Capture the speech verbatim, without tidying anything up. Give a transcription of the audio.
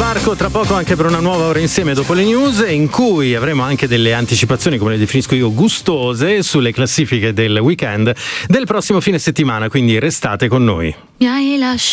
sbarco tra poco anche per una nuova ora insieme dopo le news, in cui avremo anche delle anticipazioni, come le definisco io, gustose sulle classifiche del weekend del prossimo fine settimana, quindi restate con noi. Mi hai lasciato